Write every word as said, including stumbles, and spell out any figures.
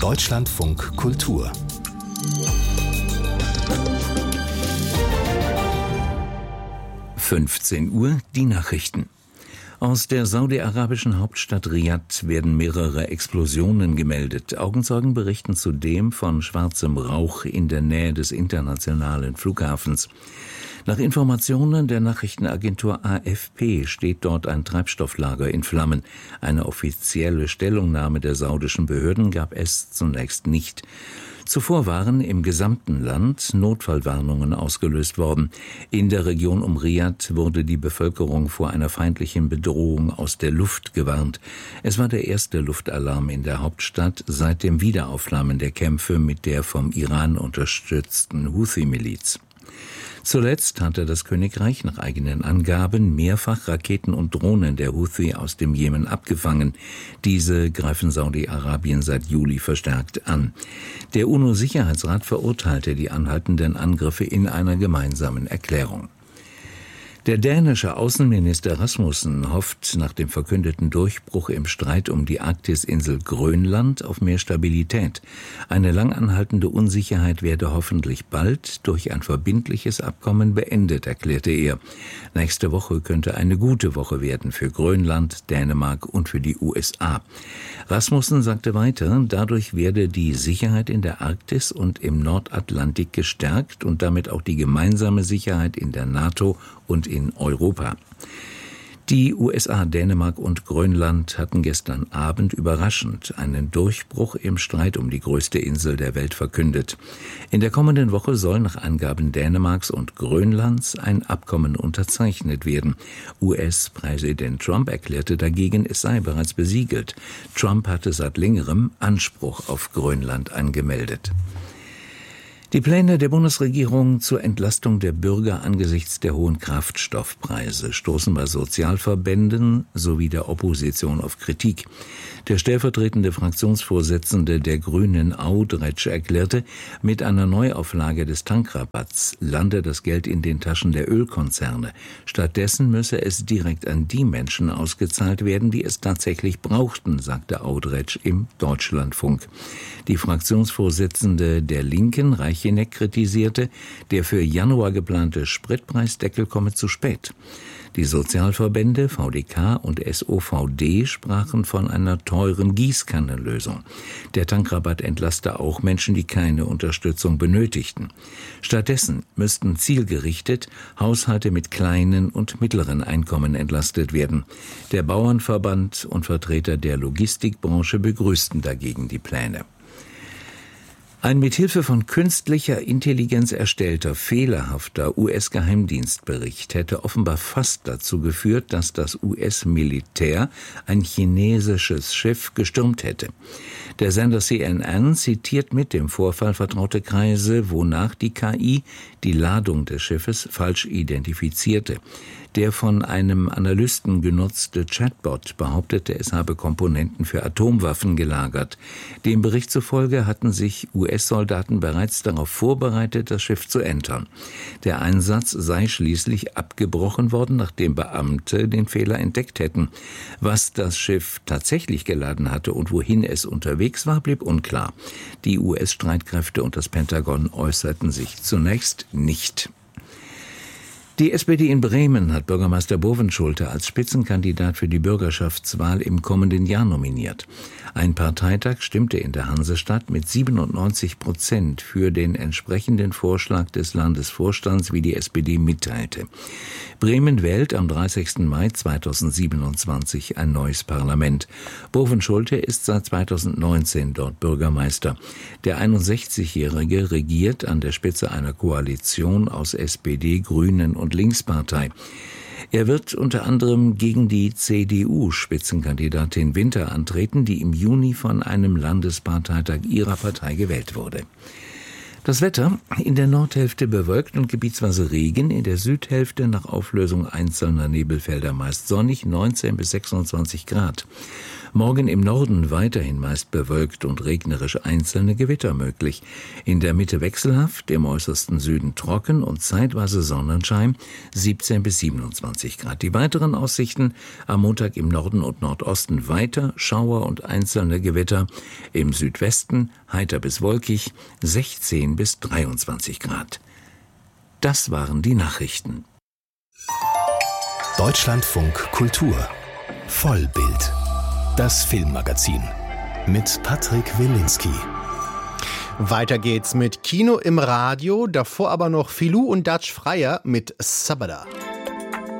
Deutschlandfunk Kultur. fünfzehn Uhr, die Nachrichten. Aus der saudi-arabischen Hauptstadt Riad werden mehrere Explosionen gemeldet. Augenzeugen berichten zudem von schwarzem Rauch in der Nähe des internationalen Flughafens. Nach Informationen der Nachrichtenagentur A F P steht dort ein Treibstofflager in Flammen. Eine offizielle Stellungnahme der saudischen Behörden gab es zunächst nicht. Zuvor waren im gesamten Land Notfallwarnungen ausgelöst worden. In der Region um Riad wurde die Bevölkerung vor einer feindlichen Bedrohung aus der Luft gewarnt. Es war der erste Luftalarm in der Hauptstadt seit dem Wiederaufflammen der Kämpfe mit der vom Iran unterstützten Houthi-Miliz. Zuletzt hatte das Königreich nach eigenen Angaben mehrfach Raketen und Drohnen der Houthi aus dem Jemen abgefangen. Diese greifen Saudi-Arabien seit Juli verstärkt an. Der UNO-Sicherheitsrat verurteilte die anhaltenden Angriffe in einer gemeinsamen Erklärung. Der dänische Außenminister Rasmussen hofft nach dem verkündeten Durchbruch im Streit um die Arktisinsel Grönland auf mehr Stabilität. Eine lang anhaltende Unsicherheit werde hoffentlich bald durch ein verbindliches Abkommen beendet, erklärte er. Nächste Woche könnte eine gute Woche werden für Grönland, Dänemark und für die U S A. Rasmussen sagte weiter, dadurch werde die Sicherheit in der Arktis und im Nordatlantik gestärkt und damit auch die gemeinsame Sicherheit in der NATO und in Europa. Die U S A, Dänemark und Grönland hatten gestern Abend überraschend einen Durchbruch im Streit um die größte Insel der Welt verkündet. In der kommenden Woche soll nach Angaben Dänemarks und Grönlands ein Abkommen unterzeichnet werden. U S-Präsident Trump erklärte dagegen, es sei bereits besiegelt. Trump hatte seit längerem Anspruch auf Grönland angemeldet. Die Pläne der Bundesregierung zur Entlastung der Bürger angesichts der hohen Kraftstoffpreise stoßen bei Sozialverbänden sowie der Opposition auf Kritik. Der stellvertretende Fraktionsvorsitzende der Grünen Audretsch erklärte, mit einer Neuauflage des Tankrabatts lande das Geld in den Taschen der Ölkonzerne. Stattdessen müsse es direkt an die Menschen ausgezahlt werden, die es tatsächlich brauchten, sagte Audretsch im Deutschlandfunk. Die Fraktionsvorsitzende der Linken, Reicheneck, kritisierte, der für Januar geplante Spritpreisdeckel komme zu spät. Die Sozialverbände V D K und S O V D sprachen von einer teuren Gießkannenlösung. Der Tankrabatt entlaste auch Menschen, die keine Unterstützung benötigten. Stattdessen müssten zielgerichtet Haushalte mit kleinen und mittleren Einkommen entlastet werden. Der Bauernverband und Vertreter der Logistikbranche begrüßten dagegen die Pläne. Ein mit Hilfe von künstlicher Intelligenz erstellter, fehlerhafter U S-Geheimdienstbericht hätte offenbar fast dazu geführt, dass das U S-Militär ein chinesisches Schiff gestürmt hätte. Der Sender C N N zitiert mit dem Vorfall vertraute Kreise, wonach die K I die Ladung des Schiffes falsch identifizierte. Der von einem Analysten genutzte Chatbot behauptete, es habe Komponenten für Atomwaffen gelagert. Dem Bericht zufolge hatten sich U S-Soldaten bereits darauf vorbereitet, das Schiff zu entern. Der Einsatz sei schließlich abgebrochen worden, nachdem Beamte den Fehler entdeckt hätten. Was das Schiff tatsächlich geladen hatte und wohin es unterwegs war, blieb unklar. Die U S-Streitkräfte und das Pentagon äußerten sich zunächst nicht. Die S P D in Bremen hat Bürgermeister Bovenschulte als Spitzenkandidat für die Bürgerschaftswahl im kommenden Jahr nominiert. Ein Parteitag stimmte in der Hansestadt mit siebenundneunzig Prozent für den entsprechenden Vorschlag des Landesvorstands, wie die S P D mitteilte. Bremen wählt am dreißigsten Mai zweitausendsiebenundzwanzig ein neues Parlament. Bovenschulte ist seit zweitausendneunzehn dort Bürgermeister. Der einundsechzigjährige regiert an der Spitze einer Koalition aus S P D, Grünen und Linkspartei. Er wird unter anderem gegen die C D U-Spitzenkandidatin Winter antreten, die im Juni von einem Landesparteitag ihrer Partei gewählt wurde. Das Wetter: in der Nordhälfte bewölkt und gebietsweise Regen, in der Südhälfte nach Auflösung einzelner Nebelfelder meist sonnig, neunzehn bis sechsundzwanzig Grad. Morgen im Norden weiterhin meist bewölkt und regnerisch, einzelne Gewitter möglich. In der Mitte wechselhaft, im äußersten Süden trocken und zeitweise Sonnenschein, siebzehn bis siebenundzwanzig Grad. Die weiteren Aussichten: am Montag im Norden und Nordosten weiter Schauer und einzelne Gewitter, im Südwesten heiter bis wolkig, sechzehn bis dreiundzwanzig Grad. Das waren die Nachrichten. Deutschlandfunk Kultur Vollbild, das Filmmagazin mit Patrick Wilinski. Weiter geht's mit Kino im Radio, davor aber noch Filou und Dutch Freier mit Sabada.